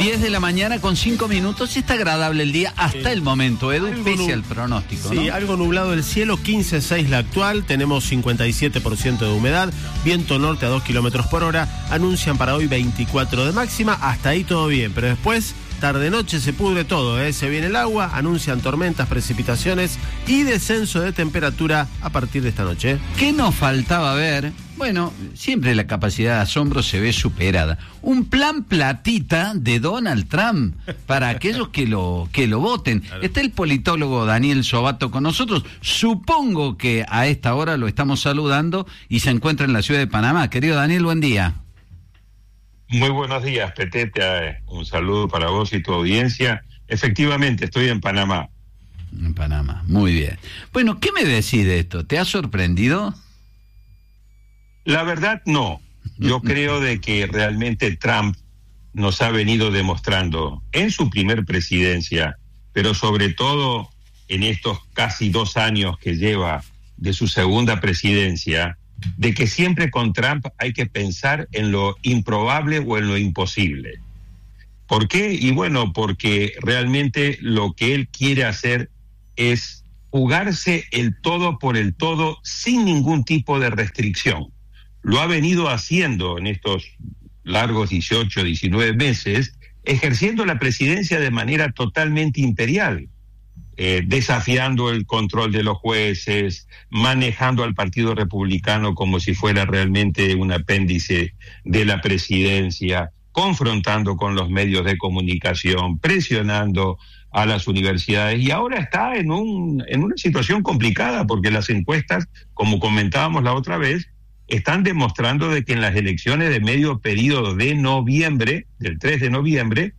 10 de la mañana con 5 minutos. Está agradable el día hasta el momento, Edu, pese al pronóstico, sí, ¿no? Algo nublado el cielo, 15.6 la actual, tenemos 57% de humedad, viento norte a 2 kilómetros por hora, anuncian para hoy 24 de máxima, hasta ahí todo bien, pero después, tarde-noche se pudre todo, se viene el agua, anuncian tormentas, precipitaciones y descenso de temperatura a partir de esta noche. ¿Qué nos faltaba ver? Bueno, siempre la capacidad de asombro se ve superada. Un plan platita de Donald Trump para aquellos que lo voten. Claro. Está el politólogo Daniel Sobato con nosotros. Supongo que a esta hora lo estamos saludando y se encuentra en la ciudad de Panamá. Querido Daniel, buen día. Muy buenos días, Petete. Un saludo para vos y tu audiencia. Efectivamente, estoy en Panamá. En Panamá, muy bien. Bueno, ¿qué me decís de esto? ¿Te ha sorprendido? La verdad, no. Yo creo de que realmente Trump nos ha venido demostrando en su primer presidencia, pero sobre todo en estos casi 2 años que lleva de su segunda presidencia, de que siempre con Trump hay que pensar en lo improbable o en lo imposible. ¿Por qué? Y bueno, porque realmente lo que él quiere hacer es jugarse el todo por el todo sin ningún tipo de restricción. Lo ha venido haciendo en estos largos 18, 19 meses, ejerciendo la presidencia de manera totalmente imperial, desafiando el control de los jueces, manejando al Partido Republicano como si fuera realmente un apéndice de la presidencia, confrontando con los medios de comunicación, presionando a las universidades, y ahora está en una situación complicada porque las encuestas, como comentábamos la otra vez, están demostrando de que en las elecciones de medio periodo de noviembre, del 3 de noviembre,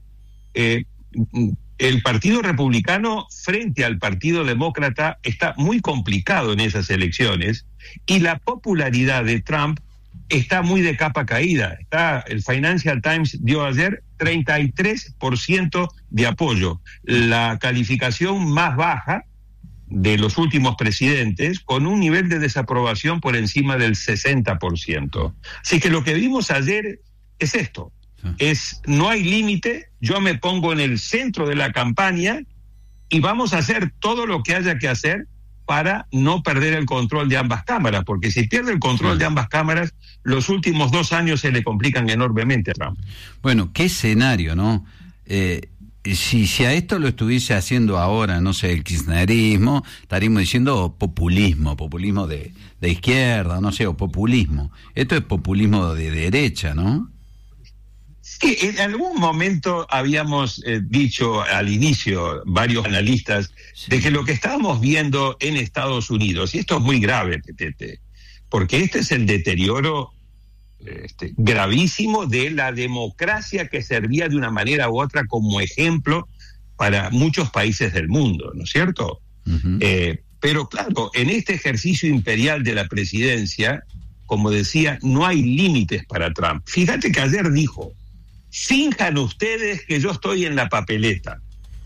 el Partido Republicano frente al Partido Demócrata está muy complicado en esas elecciones, y la popularidad de Trump está muy de capa caída. El Financial Times dio ayer 33% de apoyo, la calificación más baja de los últimos presidentes, con un nivel de desaprobación por encima del 60%. Así que lo que vimos ayer es esto, no hay límite, yo me pongo en el centro de la campaña y vamos a hacer todo lo que haya que hacer para no perder el control de ambas cámaras, porque si pierde el control de ambas cámaras, los últimos 2 años se le complican enormemente a Trump. Bueno, qué escenario, ¿no? Si a esto lo estuviese haciendo ahora, no sé, el kirchnerismo, estaríamos diciendo populismo de izquierda, no sé, o populismo. Esto es populismo de derecha, ¿no? Sí, en algún momento habíamos dicho al inicio, varios analistas, de que lo que estábamos viendo en Estados Unidos, y esto es muy grave, Petete, porque este es el deterioro gravísimo de la democracia que servía de una manera u otra como ejemplo para muchos países del mundo, ¿no es cierto? Uh-huh. Pero claro, en este ejercicio imperial de la presidencia, como decía, no hay límites para Trump. Fíjate que ayer dijo: finjan ustedes que yo estoy en la papeleta.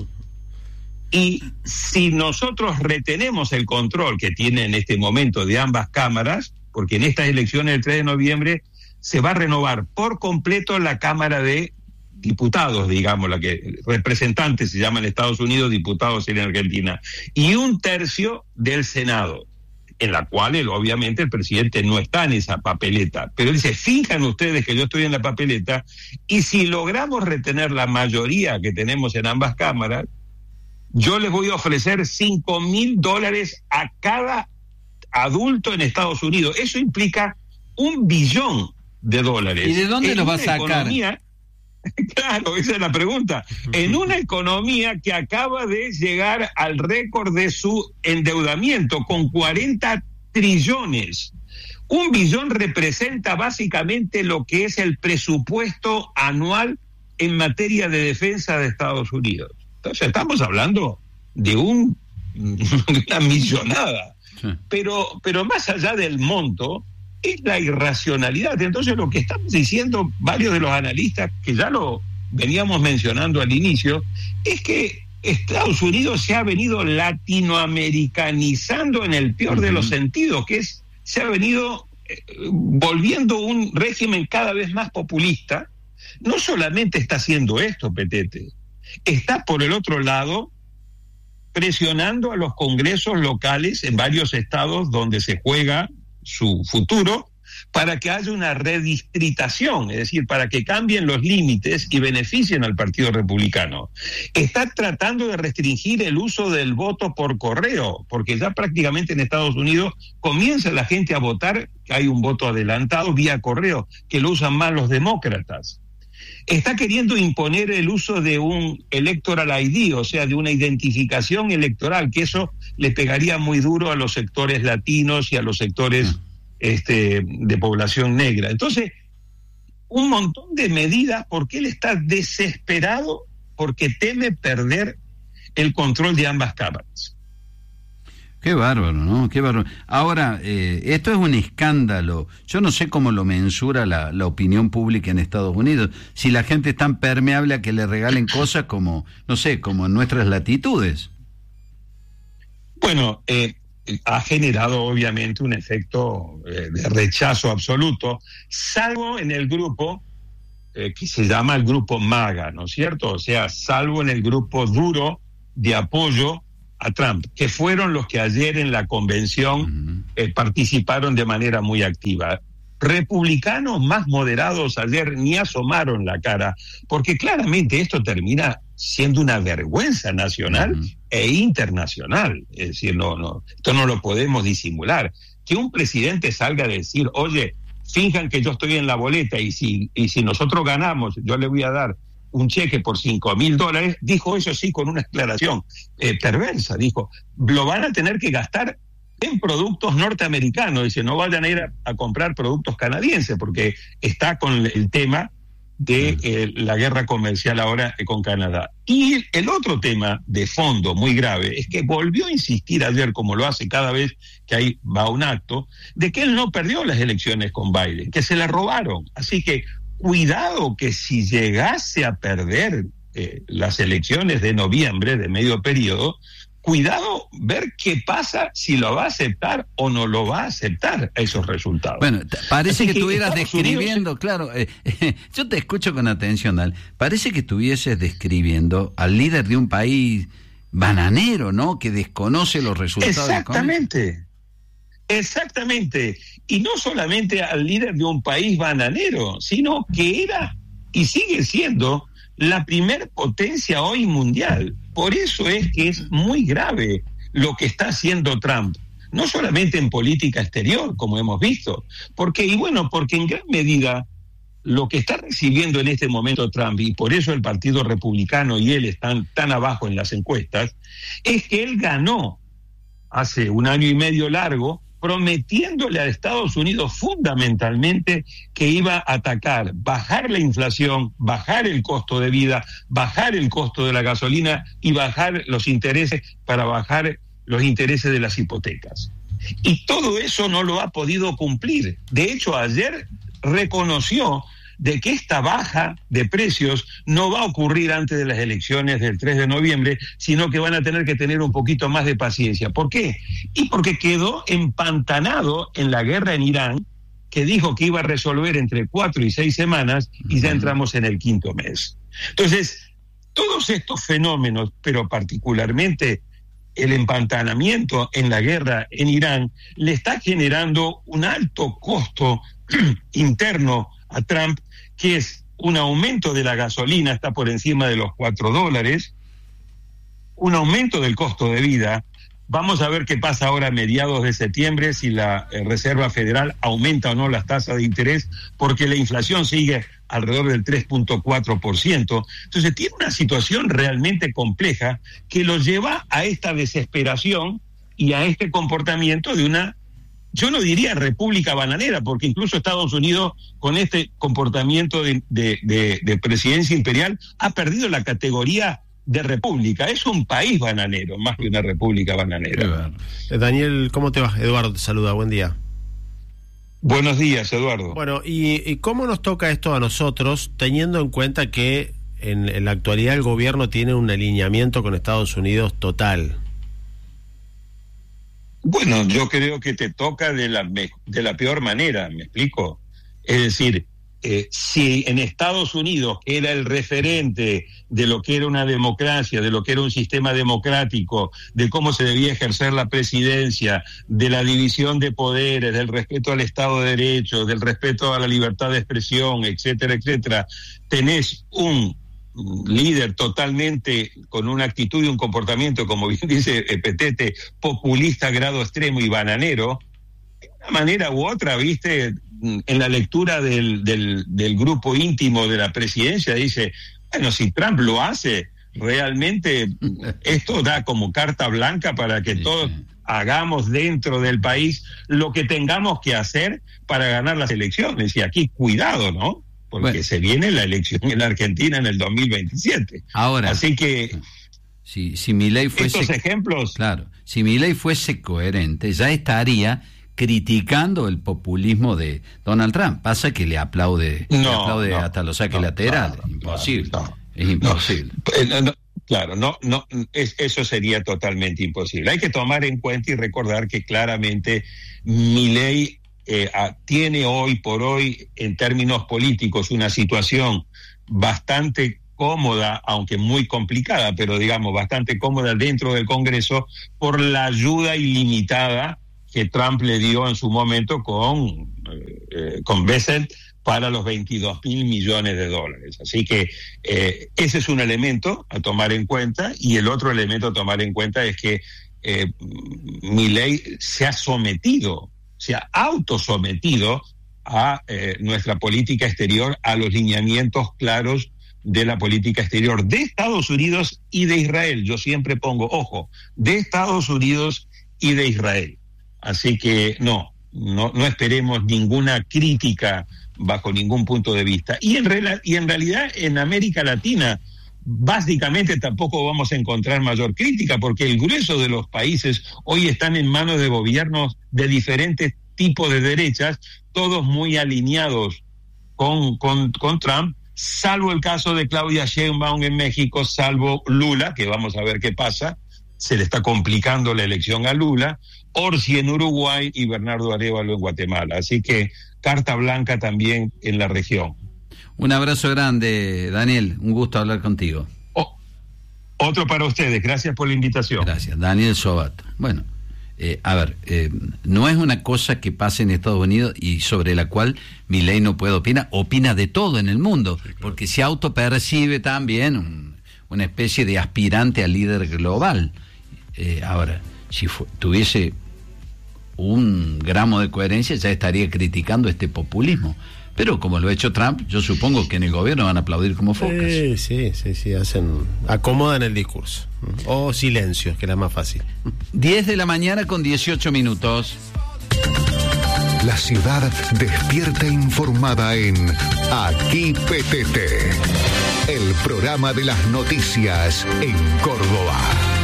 Y si nosotros retenemos el control que tiene en este momento de ambas cámaras, porque en estas elecciones del 3 de noviembre se va a renovar por completo la Cámara de Diputados, digamos, la que representantes se llama en Estados Unidos, diputados en Argentina, y 1/3 del Senado, en la cual obviamente el presidente no está en esa papeleta, pero él dice: fijan ustedes que yo estoy en la papeleta, y si logramos retener la mayoría que tenemos en ambas cámaras, yo les voy a ofrecer $5,000 a cada adulto en Estados Unidos. Eso implica $1 billón. ¿Y de dónde los va a sacar? Claro, esa es la pregunta. En una economía que acaba de llegar al récord de su endeudamiento, con 40 trillones. $1 billón representa básicamente lo que es el presupuesto anual en materia de defensa de Estados Unidos. Entonces estamos hablando de una millonada. Sí. Pero más allá del monto, es la irracionalidad. Entonces lo que estamos diciendo varios de los analistas, que ya lo veníamos mencionando al inicio, es que Estados Unidos se ha venido latinoamericanizando en el peor de los sentidos, que se ha venido volviendo un régimen cada vez más populista, no solamente está haciendo esto, Petete, está por el otro lado presionando a los congresos locales en varios estados donde se juega su futuro para que haya una redistritación, es decir, para que cambien los límites y beneficien al Partido Republicano. Está tratando de restringir el uso del voto por correo, porque ya prácticamente en Estados Unidos comienza la gente a votar, hay un voto adelantado vía correo, que lo usan más los demócratas. Está queriendo imponer el uso de un electoral ID, o sea, de una identificación electoral, que eso le pegaría muy duro a los sectores latinos y a los sectores de población negra. Entonces, un montón de medidas porque él está desesperado porque teme perder el control de ambas cámaras. Qué bárbaro, ¿no? Qué bárbaro. Ahora, esto es un escándalo. Yo no sé cómo lo mensura la opinión pública en Estados Unidos. Si la gente es tan permeable a que le regalen cosas como, no sé, como en nuestras latitudes. Bueno, ha generado obviamente un efecto de rechazo absoluto, salvo en el grupo que se llama el grupo MAGA, ¿no es cierto? O sea, salvo en el grupo duro de apoyo a Trump, que fueron los que ayer en la convención participaron de manera muy activa. Republicanos más moderados ayer ni asomaron la cara, porque claramente esto termina siendo una vergüenza nacional e internacional. Es decir, esto no lo podemos disimular. Que un presidente salga a decir, oye, finjan que yo estoy en la boleta y si nosotros ganamos, yo le voy a dar un cheque por $5,000, dijo eso sí con una aclaración perversa, dijo, lo van a tener que gastar en productos norteamericanos, dice, no vayan a ir a comprar productos canadienses, porque está con el tema de la guerra comercial ahora con Canadá. Y el otro tema de fondo muy grave es que volvió a insistir ayer, como lo hace cada vez que ahí va un acto, de que él no perdió las elecciones con Biden, que se la robaron. Así que cuidado que si llegase a perder las elecciones de noviembre de medio periodo, cuidado ver qué pasa, si lo va a aceptar o no lo va a aceptar a esos resultados. Bueno, parece que estuvieras Estados describiendo, Unidos... claro, yo te escucho con atención, Al, parece que estuvieses describiendo al líder de un país bananero, ¿no? Que desconoce los resultados. Exactamente. Y no solamente al líder de un país bananero, sino que era y sigue siendo la primer potencia hoy mundial. Por eso es que es muy grave lo que está haciendo Trump, no solamente en política exterior, como hemos visto, porque en gran medida lo que está recibiendo en este momento Trump, y por eso el Partido Republicano y él están tan abajo en las encuestas, es que él ganó hace 1 año y medio largo, prometiéndole a Estados Unidos fundamentalmente que iba a atacar, bajar la inflación, bajar el costo de vida, bajar el costo de la gasolina y bajar los intereses para bajar los intereses de las hipotecas. Y todo eso no lo ha podido cumplir. De hecho, ayer reconoció de que esta baja de precios no va a ocurrir antes de las elecciones del 3 de noviembre, sino que van a tener que tener un poquito más de paciencia. ¿Por qué? Y porque quedó empantanado en la guerra en Irán, que dijo que iba a resolver entre 4 y 6 semanas, y ya entramos en el 5º mes. Entonces, todos estos fenómenos, pero particularmente el empantanamiento en la guerra en Irán, le está generando un alto costo interno a Trump, que es un aumento de la gasolina, está por encima de los $4, un aumento del costo de vida. Vamos a ver qué pasa ahora a mediados de septiembre, si la Reserva Federal aumenta o no las tasas de interés, porque la inflación sigue alrededor del 3.4%. Entonces tiene una situación realmente compleja que lo lleva a esta desesperación y a este comportamiento de una, yo no diría república bananera, porque incluso Estados Unidos, con este comportamiento de presidencia imperial, ha perdido la categoría de república. Es un país bananero, más que una república bananera. Daniel, ¿cómo te va? Eduardo te saluda, buen día. Buenos días, Eduardo. Bueno, ¿y cómo nos toca esto a nosotros, teniendo en cuenta que en la actualidad el gobierno tiene un alineamiento con Estados Unidos total? Bueno, yo creo que te toca de la peor manera, ¿me explico? Es decir, si en Estados Unidos, que era el referente de lo que era una democracia, de lo que era un sistema democrático, de cómo se debía ejercer la presidencia, de la división de poderes, del respeto al Estado de Derecho, del respeto a la libertad de expresión, etcétera, etcétera, tenés un líder totalmente con una actitud y un comportamiento, como bien dice Petete, populista a grado extremo y bananero, de una manera u otra, viste, en la lectura del grupo íntimo de la presidencia, dice, bueno, si Trump lo hace, realmente esto da como carta blanca para que todos hagamos dentro del país lo que tengamos que hacer para ganar las elecciones. Y aquí, cuidado, ¿no? Porque se viene la elección en la Argentina en el 2027. Ahora, así que si Milei fuese, estos ejemplos, claro, si Milei fuese coherente, ya estaría criticando el populismo de Donald Trump. Pasa que le aplaude hasta los saques laterales. Imposible. Es imposible. Eso sería totalmente imposible. Hay que tomar en cuenta y recordar que claramente Milei tiene hoy por hoy, en términos políticos, una situación bastante cómoda, aunque muy complicada, pero digamos bastante cómoda dentro del Congreso por la ayuda ilimitada que Trump le dio en su momento con Bessel para los $22 mil millones. Así que ese es un elemento a tomar en cuenta, y el otro elemento a tomar en cuenta es que Milei se ha autosometido a nuestra política exterior, a los lineamientos claros de la política exterior de Estados Unidos y de Israel. Yo siempre pongo, ojo, de Estados Unidos y de Israel. Así que no esperemos ninguna crítica bajo ningún punto de vista. Y en realidad en América Latina básicamente tampoco vamos a encontrar mayor crítica, porque el grueso de los países hoy están en manos de gobiernos de diferentes tipos de derechas, todos muy alineados con Trump, salvo el caso de Claudia Sheinbaum en México, salvo Lula, que vamos a ver qué pasa, se le está complicando la elección a Lula, Orsi en Uruguay y Bernardo Arévalo en Guatemala. Así que carta blanca también en la región. Un abrazo grande, Daniel. Un gusto hablar contigo. Otro para ustedes. Gracias por la invitación. Gracias. Daniel Sobat. Bueno, no es una cosa que pase en Estados Unidos y sobre la cual Milei no puede opinar. Opina de todo en el mundo, porque se autopercibe también una especie de aspirante a líder global. Ahora, si tuviese un gramo de coherencia, ya estaría criticando este populismo. Pero como lo ha hecho Trump, yo supongo que en el gobierno van a aplaudir como focas. Sí, acomodan el discurso. O silencio, que es la más fácil. 10 de la mañana con 18 minutos. La ciudad despierta informada en Aquí PTT, el programa de las noticias en Córdoba.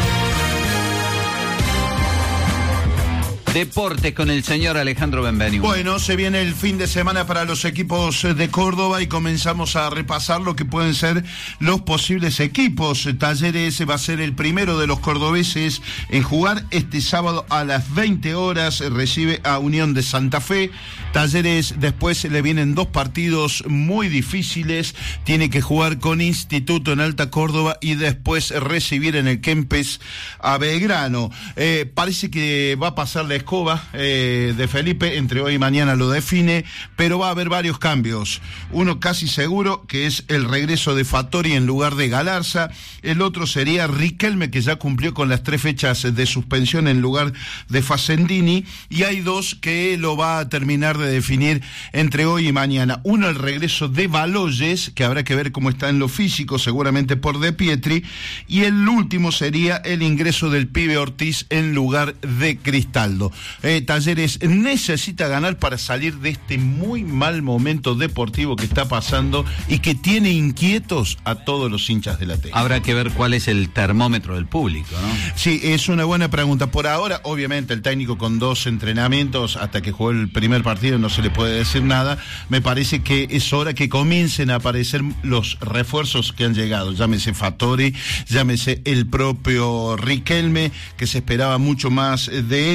Deportes con el señor Alejandro Benvenu. Bueno, se viene el fin de semana para los equipos de Córdoba y comenzamos a repasar lo que pueden ser los posibles equipos. Talleres va a ser el primero de los cordobeses en jugar este sábado a las 20 horas. Recibe a Unión de Santa Fe. Talleres después le vienen 2 partidos muy difíciles. Tiene que jugar con Instituto en Alta Córdoba y después recibir en el Kempes a Belgrano. Parece que va a pasar la escoba de Felipe, entre hoy y mañana lo define, pero va a haber varios cambios. Uno casi seguro, que es el regreso de Fattori en lugar de Galarza. El otro sería Riquelme, que ya cumplió con las 3 fechas de suspensión en lugar de Facendini, y hay 2 que lo va a terminar de definir entre hoy y mañana. Uno, el regreso de Baloyes, que habrá que ver cómo está en lo físico, seguramente por De Pietri, y el último sería el ingreso del pibe Ortiz en lugar de Cristaldo. Talleres necesita ganar para salir de este muy mal momento deportivo que está pasando y que tiene inquietos a todos los hinchas de la T. Habrá que ver cuál es el termómetro del público, ¿no? Sí, es una buena pregunta. Por ahora, obviamente, el técnico con 2 entrenamientos, hasta que jugó el primer partido, no se le puede decir nada. Me parece que es hora que comiencen a aparecer los refuerzos que han llegado. Llámese Fattori, llámese el propio Riquelme, que se esperaba mucho más de ellos,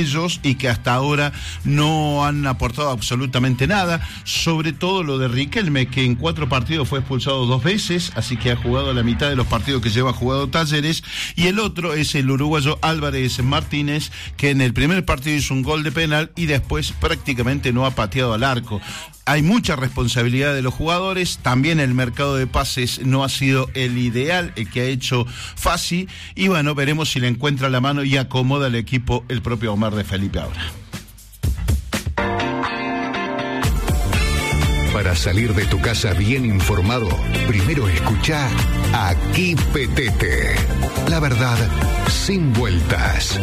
y que hasta ahora no han aportado absolutamente nada, sobre todo lo de Riquelme, que en 4 partidos fue expulsado 2 veces, así que ha jugado la mitad de los partidos que lleva jugado Talleres, y el otro es el uruguayo Álvarez Martínez, que en el primer partido hizo un gol de penal y después prácticamente no ha pateado al arco. Hay mucha responsabilidad de los jugadores, también el mercado de pases no ha sido el ideal, el que ha hecho Fassi, y bueno, veremos si le encuentra la mano y acomoda al equipo el propio Omar de Felipe ahora. Para salir de tu casa bien informado, primero escuchá Aquí Petete. La verdad, sin vueltas.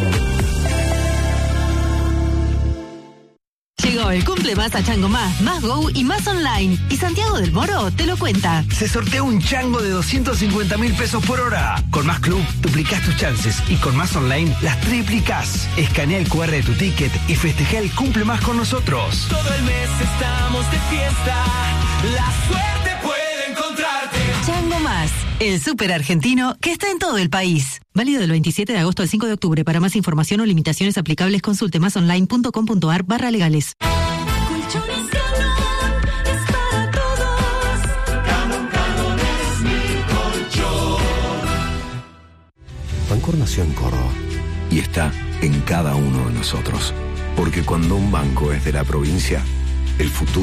Llegó el cumple más a Chango Más Go y más online. Y Santiago del Moro te lo cuenta. Se sortea un chango de 250.000 pesos por hora. Con Más Club duplicás tus chances y con Más Online las triplicás. Escanea el QR de tu ticket y festeja el cumple más con nosotros. Todo el mes estamos de fiesta. La suerte puede encontrarte. Chango Más, el súper argentino que está en todo el país. Válido del 27 de agosto al 5 de octubre. Para más información o limitaciones aplicables, consulte masonline.com.ar/legales. Colchones Canon es para todos. Canon es mi colchón. Bancor nació en Córdoba y está en cada uno de nosotros. Porque cuando un banco es de la provincia, el futuro